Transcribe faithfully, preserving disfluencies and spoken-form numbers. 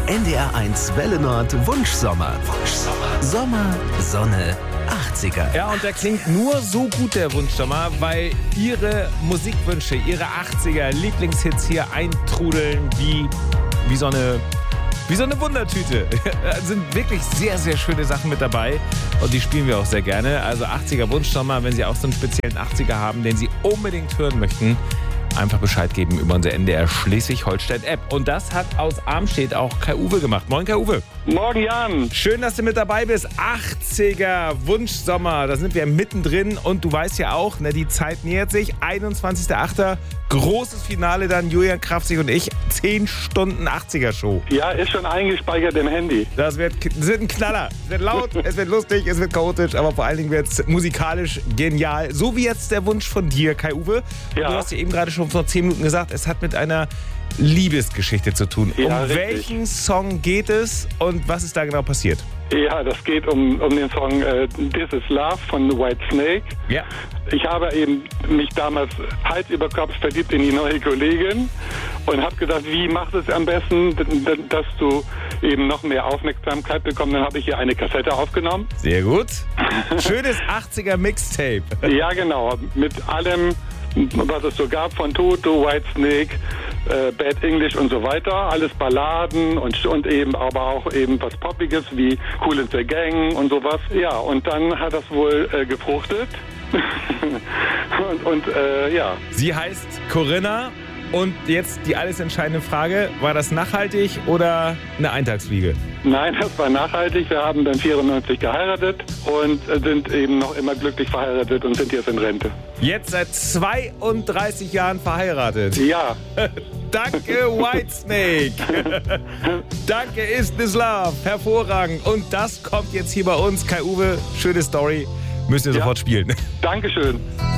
Der N D R eins Welle Nord Wunschsommer. Wunschsommer. Sommer, Sonne, achtziger. Ja, und der klingt nur so gut, der Wunschsommer, weil Ihre Musikwünsche, Ihre achtziger Lieblingshits hier eintrudeln wie, wie so eine... Wie so eine Wundertüte. Da sind wirklich sehr, sehr schöne Sachen mit dabei. Und die spielen wir auch sehr gerne. Also achtziger Wunschsommer, wenn Sie auch so einen speziellen achtziger haben, den Sie unbedingt hören möchten, einfach Bescheid geben über unsere N D R Schleswig-Holstein-App. Und das hat aus Armstedt auch Kai-Uwe gemacht. Moin, Kai-Uwe. Morgen, Jan. Schön, dass du mit dabei bist. achtziger Wunschsommer, da sind wir mittendrin. Und du weißt ja auch, ne, die Zeit nähert sich. einundzwanzigster achter Großes Finale dann, Julian Krafzig und ich. zehn Stunden achtziger-Show. Ja, ist schon eingespeichert im Handy. Das wird, das wird ein Knaller. Es wird laut, es wird lustig, es wird chaotisch, aber vor allen Dingen wird es musikalisch genial. So wie jetzt der Wunsch von dir, Kai-Uwe. Ja. Du hast ja eben gerade schon vor zehn Minuten gesagt, es hat mit einer Liebesgeschichte zu tun. Ja, um richtig. welchen Song geht es und was ist da genau passiert? Ja, das geht um, um den Song äh, This Is Love von Whitesnake. Ja. Ich habe eben mich damals Hals über Kopf verliebt in die neue Kollegin und habe gedacht, wie machst du es am besten, dass du eben noch mehr Aufmerksamkeit bekommst. Dann habe ich hier eine Kassette aufgenommen. Sehr gut. Schönes achtziger Mixtape. Ja, genau. Mit allem, was es so gab von Toto, Whitesnake, äh, Bad English und so weiter. Alles Balladen und, und eben aber auch eben was Poppiges wie Kool and the Gang und sowas. Ja, und dann hat das wohl äh, gefruchtet. und und äh, ja. Sie heißt Corinna. Und jetzt die alles entscheidende Frage, war das nachhaltig oder eine Eintagsfliege? Nein, das war nachhaltig. Wir haben dann vierundneunzig geheiratet und sind eben noch immer glücklich verheiratet und sind jetzt in Rente. Jetzt seit zweiunddreißig Jahren verheiratet. Ja. Danke, Whitesnake. Danke, Is This Love. Hervorragend. Und das kommt jetzt hier bei uns. Kai-Uwe, schöne Story. Müsst ihr Ja. sofort spielen. Dankeschön.